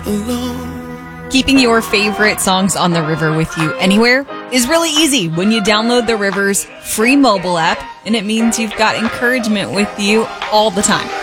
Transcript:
alone. Keeping your favorite songs on the river with you anywhere is really easy when you download the River's free mobile app, and it means you've got encouragement with you all the time.